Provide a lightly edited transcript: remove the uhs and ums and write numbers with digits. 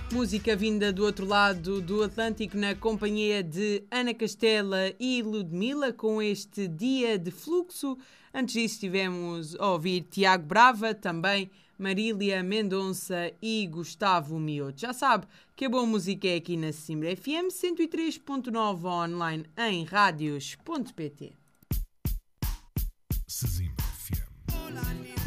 Música vinda do outro lado do Atlântico na companhia de Ana Castela e Ludmilla com este Dia de Fluxo. Antes disso tivemos a ouvir Tiago Brava, também Marília Mendonça e Gustavo Mioto. Já sabe que a boa música é aqui na Sesimbra FM 103.9 online em radios.pt. Sesimbra FM.